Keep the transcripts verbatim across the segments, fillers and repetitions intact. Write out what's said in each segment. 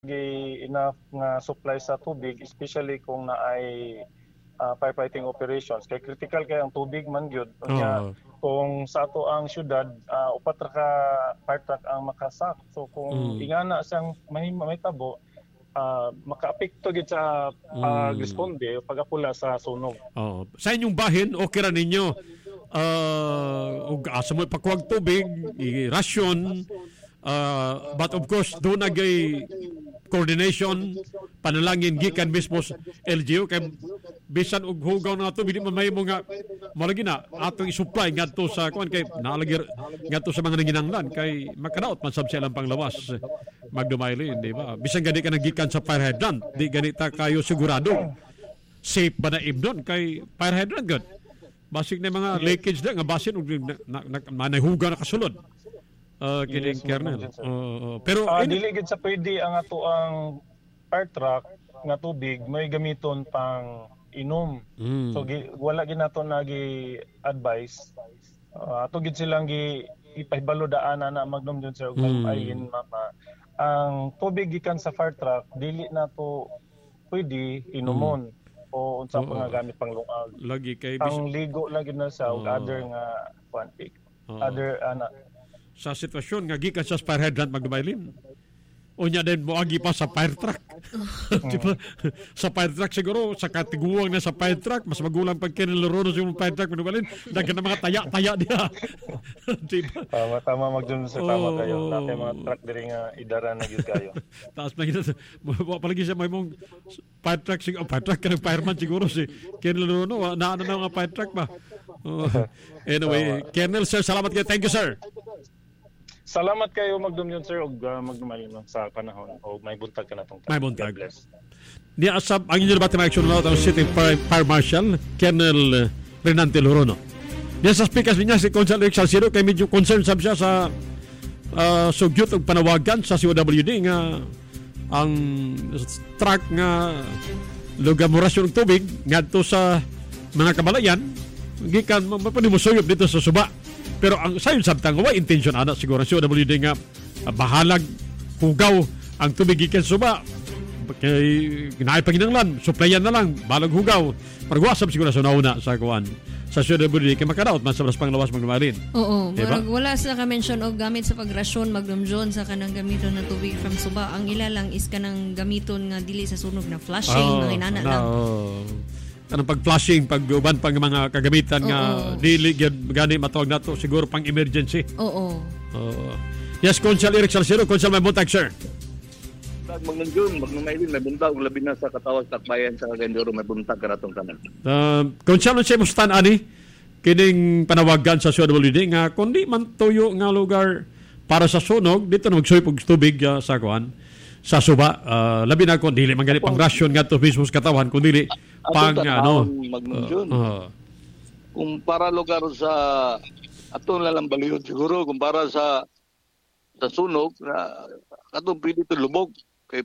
gi enough nga supply sa tubig, especially kung naay uh, firefighting operations. Kay critical kay ang tubig man gyud. Unya Oo. kung sa ato ang syudad, uh, upat ra ka fire truck ang makasak. So kung Mm. ingana siyang may mahitabo, uh, makaapekto gid sa pag-responde o pag-apula sa sunog. Oo. Sa inyong bahin, okay ra ninyo. Uh, ug asa mo pakuwag tubig, i- rasyon, uh, but of course, doon nagay coordination, panalangin gikan mismo sa L G U kay bisan og hugaw na tubig di man may mga malagi na atong i-supply ngadto sa kuan kay naalagi ngadto sa mga nanginanglan kay makadaot man sab silang panglawas magdumaylin, di ba? Bisan gani ka nagikan sa fire hydrant, di ganita kayo sigurado safe ba na ibdon kay fire hydrant gud. Basig na mga leakage na nga basin og na, na, na, nahuga na kasulod. Uh, kining Yes, kernel. ma'am, sir. Uh, pero Ah, ini- dili gid sa pwede ang ato ang fire truck nga tubig may gamiton pang inom. Mm. So gi, wala gid nato nagi advice. Uh, ato gid silang gi ipahibalo daan na magnom dun sa ug Mm. ayin mama. Ang tubig gikan sa fire truck dili nato pwede inumon o unsa pa Oo. nga gamit pang lungag. lagi kay bis- Ang ligo lang gid na sa ug Oo. other nga kuan Oo. other ana sa sitwasyon nga gikan sa fire hydrant magdumaylin. Unya din moagi pa sa fire truck. Di ba? Sa fire truck siguro sa katiguang na sa fire truck mas magulang pag kinilorono sa fire truck magdumaylin daghan na mga taya-taya diha. Di ba? tama tama magdun sa tama Oo. kayo. Natin mga truck diri nga idara na gyud kayo. Taas na gina. Palagi siya may mong fire truck siguro. Fire truck ka ng fireman siguro si Colonel Rono. Naano na mga fire truck ba? Oh. Anyway, Colonel Sir, salamat kayo. Thank you, sir. Salamat kayo magdumyon sir og uh, magdumaling lang sa panahon o may buntag ka natong May buntag. God bless. Di asab ang inyo nabating mga action lahat ang City Fire, Fire Marshal Colonel Renante Lorono. Diyan sa speakers niya si Consul Eric Salcido kay medyo concerned sab siya sa uh, sugyot og panawagan sa C O W D nga ang truck nga lugamorasyon og tubig ngadto sa mga kabalayan gikan mapanimosuyop dito sa Suba. Pero ang sayon sabtang wa intention ana siguro si O W D nga uh, bahalag hugaw ang tubig gikan sa Suba kay ginaay panginanglan suplayan na lang balag hugaw parguasab siguro sa nauna sa kuan sa C O W D kay makadaot man sa mas panglawas maglumarin. Oo, Diba? murag wala sila ka-mention og gamit sa pagrasyon magdumjon sa kanang gamiton na tubig from Suba. Ang ila lang is kanang gamiton nga dili sa sunog na flushing, mga inana lang. Oh. Kanang pag-flushing, pag-uban pang mga kagamitan nga Oo. dili gyud gani matawag nato siguro pang emergency. Oo. Oh. Yes, Consul Eric Salcido, Consul may buntag, sir. Pag magnunjun, magnumaylin, may buntag, labi na sa katawag takbayan sa Cagayan may buntag ka natong tanan. Uh, Consul, ano siya mustan ani kining panawagan sa C O W D nga kundi man tuyo nga lugar para sa sunog dito na magsuyop og tubig uh, sa kuan sa Suba. Uh, labi na kung dili man gani pang rasyon nga to mismo sa katawan kundi dili pang ano magnunjun. uh, Kung para lugar sa atong lalang baliyod siguro, kung para sa sa sunog, na atong pwede ito lubog. Kay,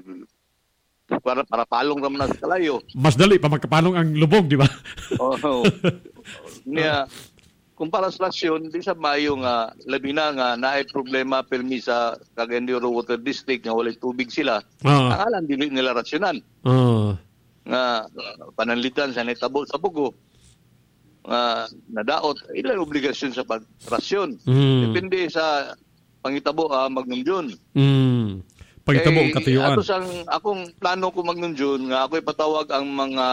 para para palong naman na sa kalayo. mas dali pa magkapalong ang lubog, di ba? Oo. Niya, kung para sa lasyon, di sa mayo nga, labi na nga, naay problema permi sa Cagayan de Oro Water District nga walay tubig sila. Ah. Ang alam, dili nila rasyonan. Uh, Nga pananlitan sa netabo sa bugo. Nga nadaot, ilang obligasyon sa pagrasyon. Mm. Depende sa pangitabo ah, magnumdyon. mm, pagitabo ang katuyuan. Ato sang akong plano ko magnumdyon nga ako'y patawag ang mga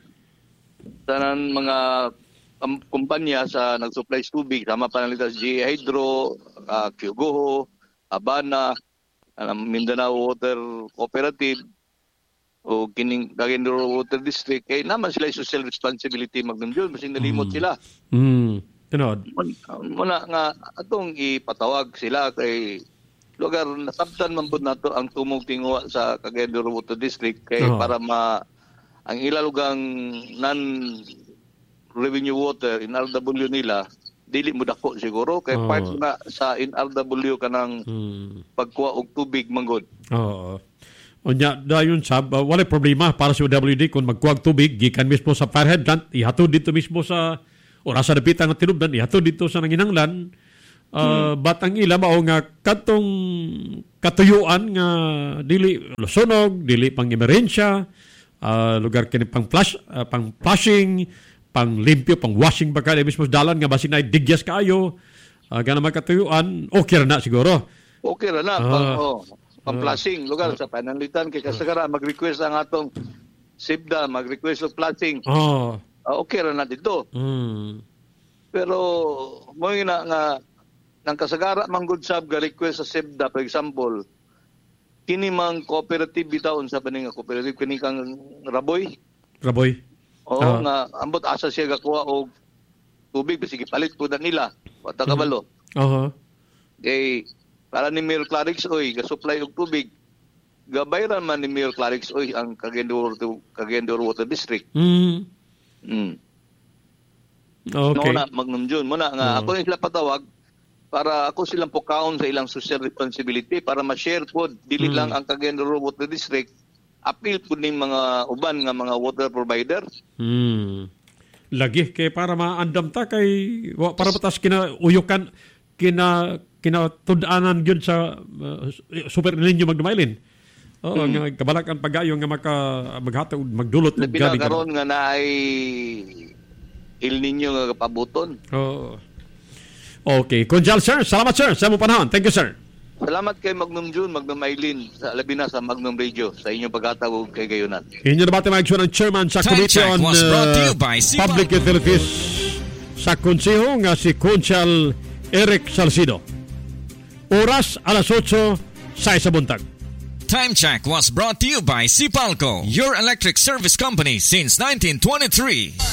tanan mga um, kumpanya sa nagsupply sa tubig, sama panalitan sa G A Hydro, uh, Kyogoho, Habana, uh, Mindanao Water Cooperative, o kining Cagayan de Oro Water District, kay naman sila yung social responsibility magnumdyon, kasi nalimot sila. Mm. Tinod. Muna nga atong ipatawag sila kay lugar nasabtan man pud nato ang tumong tingwa sa Cagayan de Oro Water District kay Oo. para ma ang ilalugang non revenue water in R W nila dili mo dako siguro kay Oo. part na sa in R W kanang Mm. pagkuha og tubig manggod. Oo. Unya dayon sab uh, wala problema para sa O W D kung magkuwag tubig gikan mismo sa fire hydrant ihatod dito mismo sa ora sa dapitan nga tinubdan ihatod dito sa nanginanglan Uh, hmm. Batang ila mao nga katong katuyuan nga dili sunog, dili pang emerensya, uh, lugar kini pang flush, uh, pang flushing, pang limpyo, pang washing baka mismo dalan nga basin ay digyas kaayo, uh, ganang magkatuyuan, okay ra na siguro. Okay ra na uh, pang oh, pang flushing uh, lugar uh, sa pananglitan kay kasagaran mag-request ang atong SIPDA, mag-request of flushing. Oh. Uh, okay ra na dito. Mm. Pero mo na nga nang kasagara man gud sab ga request sa SIPDA, for example, kini mang cooperative bitaon sa baning cooperative kini kang Raboy. Raboy. Oo, uh, nga ambot asa siya gakuha og tubig bisig palit pud nila. Wata kabalo. Oo. Uh-huh. Kay para ni Mayor Clarix oy ga supply og tubig. Gabayran man ni Mayor Clarix oy ang Cagayan de Oro Cagayan de Oro Water District. Mm. Mm. Okay. No na magnumjon mo na nga uh-huh. Ako sila patawag para ako silang pukaon sa ilang social responsibility para ma-share po dili mm. lang ang Cagayan de Oro Water District, appeal po ning mga uban nga mga water provider. Hmm. Lagi kay para maandam ta kay para batas kina uyukan kina kina tud-anan gyud sa uh, super ninyo magdumailin. Oo, hmm. nga kabalakan pagayo nga maka maghatag magdulot og gabi karon nga naay Il Niño nga pabuton. Oo. Okay. Konjal, sir. Salamat, sir. Sa mo panahon. Thank you, sir. Salamat kay Magnum June, Magnum Aylin, sa labi na sa Magnum Radio, sa inyong pagkatawag kay Gayunan. Inyo na ba tayo mag-aksyon ang chairman sa Committee on uh, Public Utilities sa Konseho nga si Konsyal Eric Salcido. Oras alas otso sa isa buntag. Time check was brought to you by Sipalco, your electric service company since nineteen twenty-three.